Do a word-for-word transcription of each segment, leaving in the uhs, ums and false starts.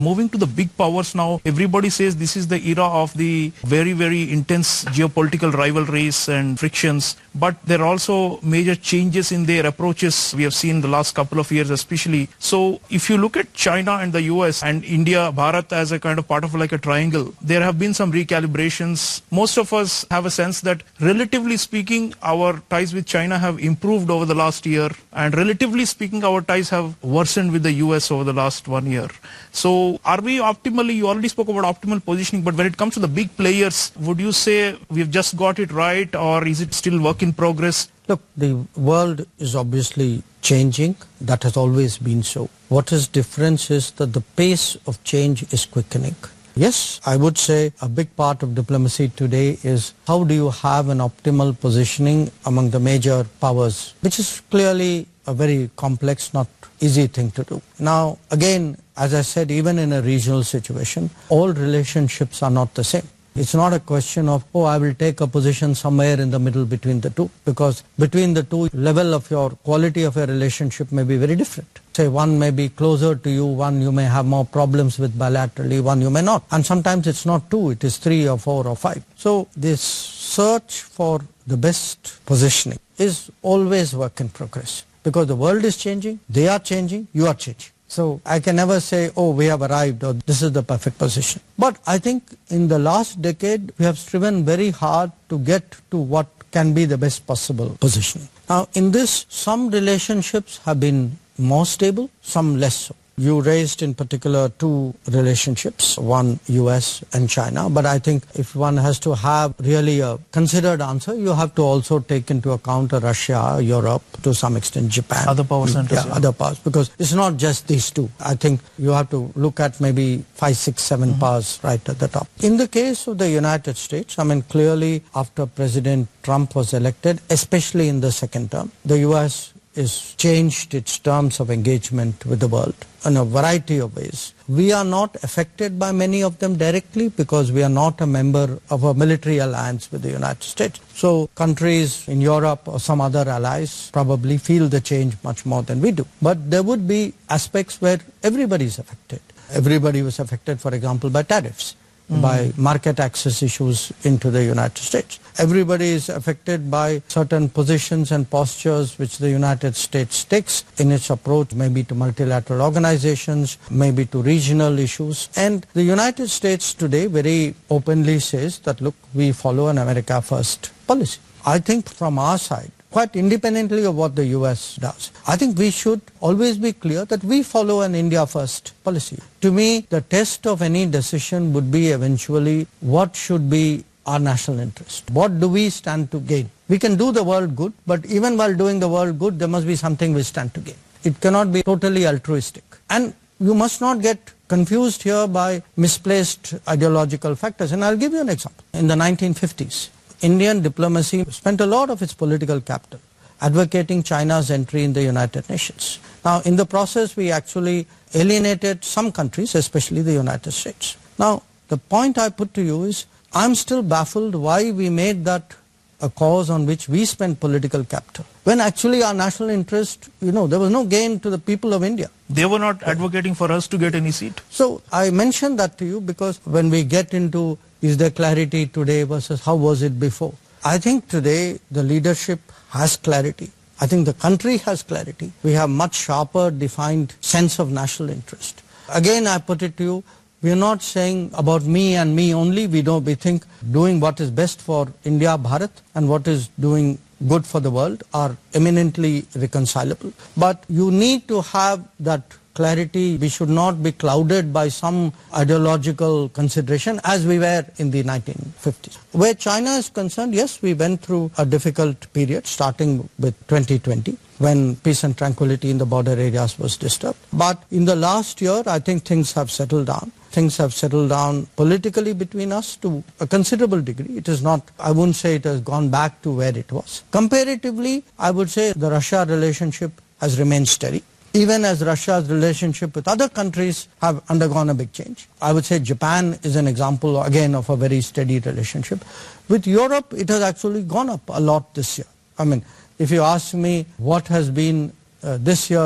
Moving to the big powers now, everybody says this is the era of the very, very intense geopolitical rivalries and frictions. But there are also major changes in their approaches we have seen the last couple of years especially. So if you look at China and the U S and India, Bharat as a kind of part of like a triangle, there have been some recalibrations. Most of us have a sense that relatively speaking, our ties with China have improved over the last year, and relatively speaking, our ties have worsened with the U S over the last one year. So are we optimally, you already spoke about optimal positioning, but when it comes to the big players, would you say we've just got it right, or is it still work in progress? Look, the world is obviously changing. That has always been so. What is different is that the pace of change is quickening. Yes, I would say a big part of diplomacy today is how do you have an optimal positioning among the major powers, which is clearly a very complex, not easy thing to do. Now, again, as I said, even in a regional situation, all relationships are not the same. It's not a question of, oh, I will take a position somewhere in the middle between the two, because between the two, level of your quality of your relationship may be very different. Say one may be closer to you, one you may have more problems with bilaterally, one you may not. And sometimes it's not two, it is three or four or five. So this search for the best positioning is always work in progress, because the world is changing, they are changing, you are changing. So I can never say, oh, we have arrived or this is the perfect position. But I think in the last decade, we have striven very hard to get to what can be the best possible positioning. Now, in this, some relationships have been more stable, some less so. You raised in particular two relationships, one U S and China, but I think if one has to have really a considered answer, you have to also take into account Russia, Europe, to some extent Japan. Other power centers. Yeah, yeah, other powers, because it's not just these two. I think you have to look at maybe five, six, seven mm-hmm. powers right at the top. In the case of the United States, I mean, clearly after President Trump was elected, especially in the second term, the U S is changed its terms of engagement with the world in a variety of ways. We are not affected by many of them directly because we are not a member of a military alliance with the United States. So countries in Europe or some other allies probably feel the change much more than we do. But there would be aspects where everybody is affected. Everybody was affected, for example, by tariffs. Mm-hmm. By market access issues into the United States. Everybody is affected by certain positions and postures which the United States takes in its approach, maybe to multilateral organizations, maybe to regional issues. And the United States today very openly says that, look, we follow an America First policy. I think from our side, quite independently of what the U S does, I think we should always be clear that we follow an India First policy. To me, the test of any decision would be eventually what should be our national interest. What do we stand to gain? We can do the world good, but even while doing the world good, there must be something we stand to gain. It cannot be totally altruistic. And you must not get confused here by misplaced ideological factors. And I'll give you an example. In the nineteen fifties, Indian diplomacy spent a lot of its political capital advocating China's entry in the United Nations. Now, in the process, we actually alienated some countries, especially the United States. Now, the point I put to you is, I'm still baffled why we made that a cause on which we spent political capital, when actually our national interest, you know, there was no gain to the people of India. They were not advocating for us to get any seat. So I mentioned that to you because when we get into is there clarity today versus how was it before, I think today the leadership has clarity. I think the country has clarity. We have much sharper defined sense of national interest. Again, I put it to you, we are not saying about me and me only. We don't. We think doing what is best for India, Bharat, and what is doing good for the world are eminently reconcilable. But you need to have that clarity. We should not be clouded by some ideological consideration as we were in the nineteen fifties. Where China is concerned, yes, we went through a difficult period starting with twenty twenty. When peace and tranquility in the border areas was disturbed. But in the last year, I think things have settled down. Things have settled down politically between us to a considerable degree. It is not, I wouldn't say it has gone back to where it was. Comparatively, I would say the Russia relationship has remained steady. Even as Russia's relationship with other countries have undergone a big change. I would say Japan is an example, again, of a very steady relationship. With Europe, it has actually gone up a lot this year. I mean, if you ask me what has been uh, this year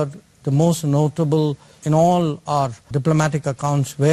the most notable in all our diplomatic accounts where